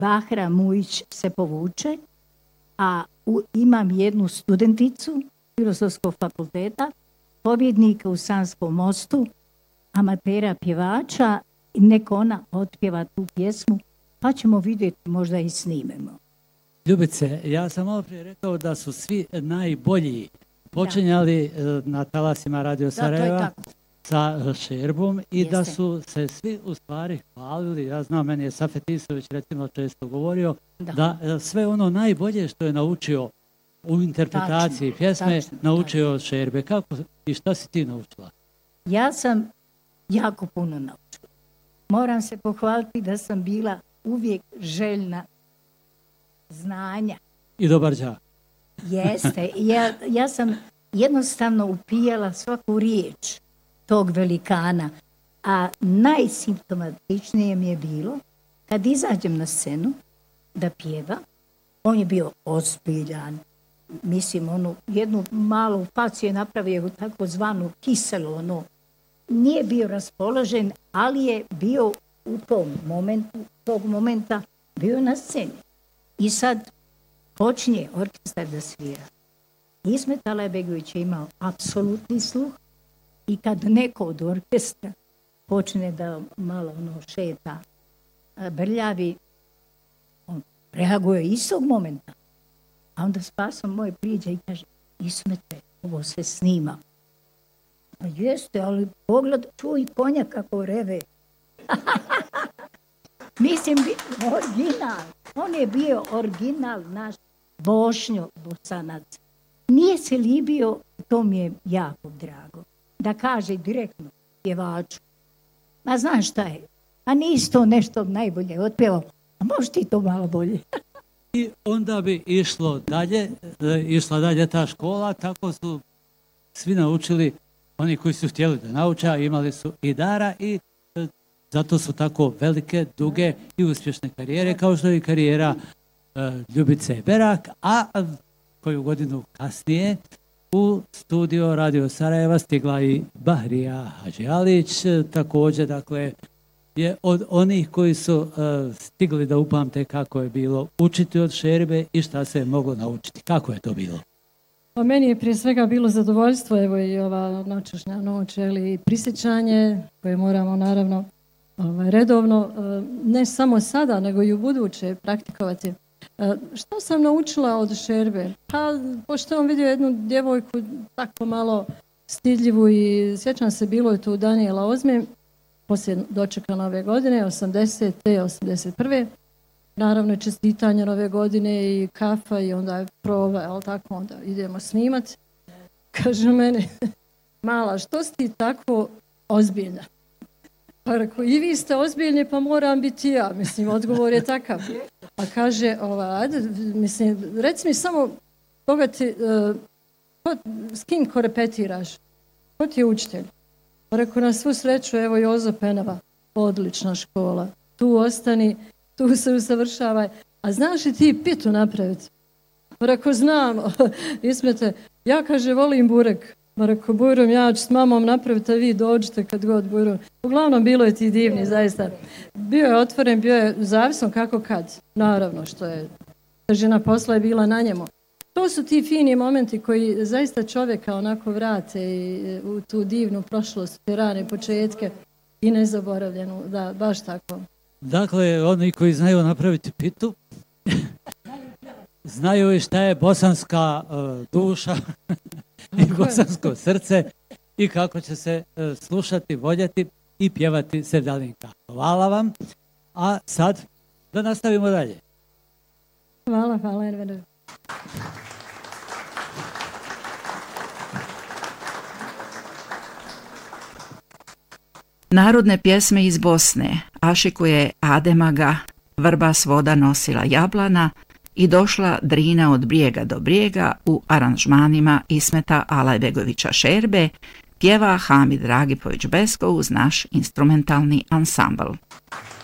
Bahra Mujić se povuče, a imam jednu studenticu Filozofskog fakulteta, pobjednika u Sanskom mostu, amatera pjevača, neka ona otpjeva tu pjesmu, pa ćemo vidjeti, možda i snimemo. Ljubice, ja sam malo prije rekao da su svi najbolji počinjali na talasima Radio Sarajeva sa Šerbom i da su se svi u stvari hvalili. Ja znam, meni je Safet Isović recimo često govorio da sve ono najbolje što je naučio u interpretaciji pjesme naučio od Šerbe. Kako i šta si ti naučila? Ja sam jako puno naučila. Moram se pohvaliti da sam bila uvijek željna znanja. I dobar đak. Jeste. Ja sam jednostavno upijala svaku riječ tog velikana, a najsimptomatičnije mi je bilo kad izađem na scenu da pjeva, on je bio ozbiljan. Mislim, jednu malu facu je napravio tako zvanu kiselo, nije bio raspoložen, ali je bio u tog momenta bio na sceni. I sad počinje orkestar da svira. Ismet Alajbegović je imao apsolutni sluh i kad neko od orkestra počne da malo šeta brljavi, on reaguje istog momenta. A onda Spasom moj priđe i kaže, Ismete, ovo se snima. A jeste, ali pogled, čuj konja kako reve. Mislim, original. On je bio original naš Bošnjo Bosanac. Nije se libio, to mi je jako drago, da kaže direktno pjevaču. Ma znaš šta je? A nisi to nešto najbolje otpjevao. A možeš ti to malo bolje? I onda bi išla dalje ta škola, tako su svi naučili, oni koji su htjeli da nauče, imali su i dara i zato su tako velike, duge i uspješne karijere, kao što je i karijera Ljubice Berak, a koju godinu kasnije u studio Radio Sarajeva stigla i Bahrija Hadžialić, također, dakle, je od onih koji su stigli da upamte kako je bilo učiti od Šerbe i šta se je moglo naučiti. Kako je to bilo? Pa meni je prije svega bilo zadovoljstvo, evo i ova noćašnja noć, i prisjećanje koje moramo naravno redovno, ne samo sada, nego i u buduće praktikovati. Što sam naučila od Šerbe? Pa, pošto on vidio jednu djevojku tako malo stidljivu i sjećam se, bilo je tu Danijela Ozme, poslije dočeka nove godine, 80. 81. Naravno, čestitanje nove godine i kafa i onda je proba, ali tako, onda idemo snimat. Kaže mene, mala, što si ti tako ozbiljna? Pa rekao, i vi ste ozbiljni, pa moram biti ja. Mislim, odgovor je takav. A kaže, ajde, mislim, reci mi samo, koga ti, s kim korepetiraš? Ko ti je učitelj? Pa rekao, na svu sreću, evo Jozo Penava, odlična škola. Tu ostani, tu se usavršavaj. A znaš li ti pitu napraviti? Pa rekao, znam. Ismete, ja, kaže, volim burek. Pa rekao, bujrum, ja ću s mamom napraviti, a vi dođite kad god bujrum. Uglavnom, bilo je ti divni, zaista. Bio je otvoren, bio je zavisno kako kad. Naravno, što je težina posla je bila na njemu. To su ti fini momenti koji zaista čovjeka onako vrate u tu divnu prošlost, te rane početke i nezaboravljenu. Da, baš tako. Dakle, oni koji znaju napraviti pitu, znaju i šta je bosanska duša i bosansko srce i kako će se slušati, voljeti i pjevati Sevdalinka. Hvala vam. A sad da nastavimo dalje. Hvala, Enver. Narodne pjesme iz Bosne ašikuje Ademaga, vrba s voda nosila jablana i došla Drina od brijega do brijega u aranžmanima Ismeta Alajbegovića Šerbe, pjeva Hamid Dragipović Besko uz naš instrumentalni ansambl.